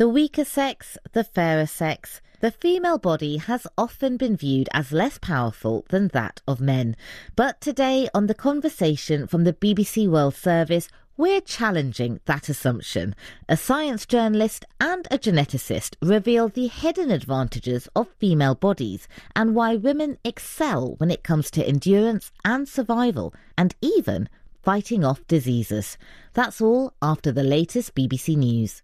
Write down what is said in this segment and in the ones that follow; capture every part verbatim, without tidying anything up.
The weaker sex, the fairer sex. The female body has often been viewed as less powerful than that of men. But today on The Conversation from the B B C World Service, we're challenging that assumption. A science journalist and a geneticist reveal the hidden advantages of female bodies and why women excel when it comes to endurance and survival, and even fighting off diseases. That's all after the latest B B C News.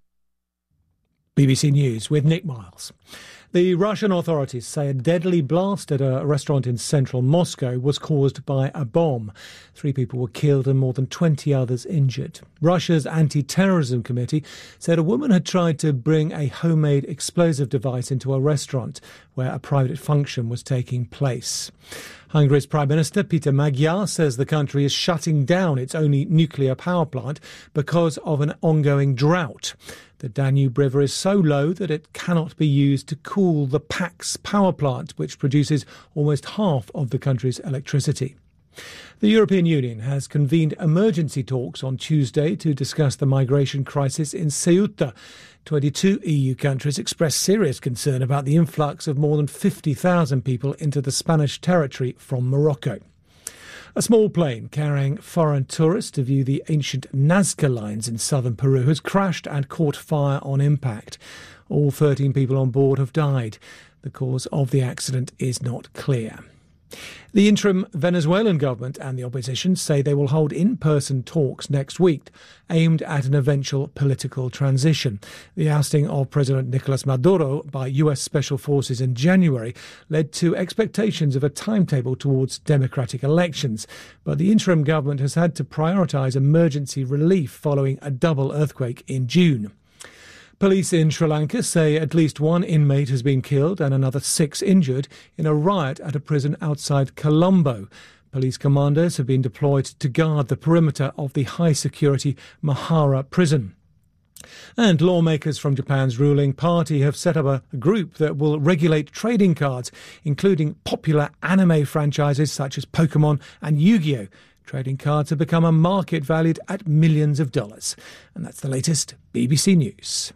B B C News with Nick Miles. The Russian authorities say a deadly blast at a restaurant in central Moscow was caused by a bomb. Three people were killed and more than twenty others injured. Russia's anti-terrorism committee said a woman had tried to bring a homemade explosive device into a restaurant where a private function was taking place. Hungary's Prime Minister Peter Magyar says the country is shutting down its only nuclear power plant because of an ongoing drought. The Danube River is so low that it cannot be used to cool the Pax power plant, which produces almost half of the country's electricity. The European Union has convened emergency talks on Tuesday to discuss the migration crisis in Ceuta. twenty-two E U countries expressed serious concern about the influx of more than fifty thousand people into the Spanish territory from Morocco. A small plane carrying foreign tourists to view the ancient Nazca lines in southern Peru has crashed and caught fire on impact. All thirteen people on board have died. The cause of the accident is not clear. The interim Venezuelan government and the opposition say they will hold in-person talks next week aimed at an eventual political transition. The ousting of President Nicolas Maduro by U S special forces in January led to expectations of a timetable towards democratic elections. But the interim government has had to prioritise emergency relief following a double earthquake in June. Police in Sri Lanka say at least one inmate has been killed and another six injured in a riot at a prison outside Colombo. Police commandos have been deployed to guard the perimeter of the high-security Mahara prison. And lawmakers from Japan's ruling party have set up a group that will regulate trading cards, including popular anime franchises such as Pokemon and Yu-Gi-Oh! Trading cards have become a market valued at millions of dollars. And that's the latest B B C News.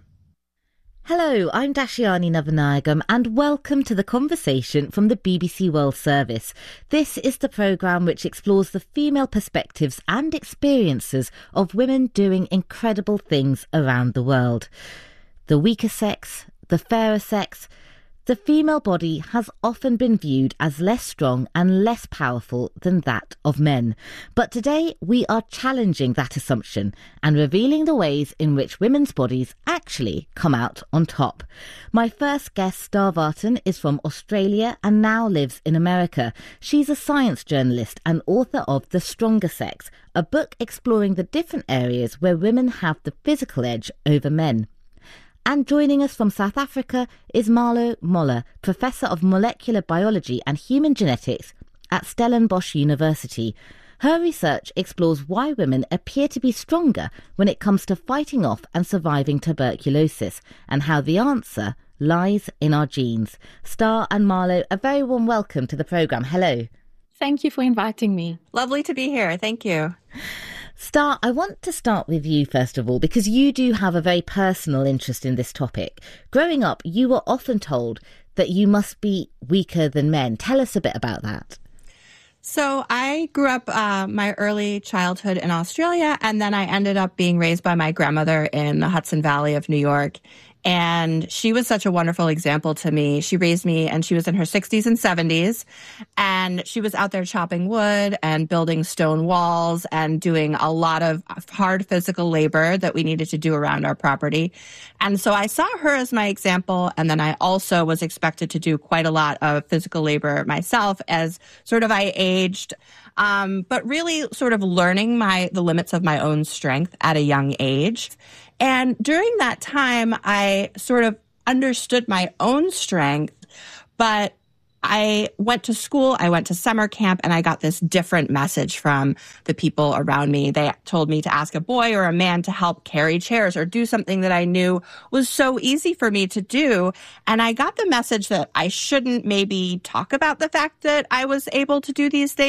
Hello, I'm Dashiani Navanayagam and welcome to The Conversation from the B B C World Service. This is the programme which explores the female perspectives and experiences of women doing incredible things around the world. The weaker sex, the fairer sex. The female body has often been viewed as less strong and less powerful than that of men. But today we are challenging that assumption and revealing the ways in which women's bodies actually come out on top. My first guest, Star Vartan, is from Australia and now lives in America. She's a science journalist and author of The Stronger Sex, a book exploring the different areas where women have the physical edge over men. And joining us from South Africa is Marlo Moller, Professor of Molecular Biology and Human Genetics at Stellenbosch University. Her research explores why women appear to be stronger when it comes to fighting off and surviving tuberculosis, and how the answer lies in our genes. Star and Marlo, a very warm welcome to the programme. Hello. Thank you for inviting me. Lovely to be here. Thank you. Star, I want to start with you first of all, because you do have a very personal interest in this topic. Growing up, you were often told that you must be weaker than men. Tell us a bit about that. So I grew up uh, my early childhood in Australia, and then I ended up being raised by my grandmother in the Hudson Valley of New York. And she was such a wonderful example to me. She raised me, and she was in her sixties and seventies. And she was out there chopping wood and building stone walls and doing a lot of hard physical labor that we needed to do around our property. And so I saw her as my example. And then I also was expected to do quite a lot of physical labor myself as sort of I aged. Um, but really sort of learning my the limits of my own strength at a young age. And during that time, I sort of understood my own strength, but I went to school, I went to summer camp, and I got this different message from the people around me. They told me to ask a boy or a man to help carry chairs or do something that I knew was so easy for me to do. And I got the message that I shouldn't maybe talk about the fact that I was able to do these things.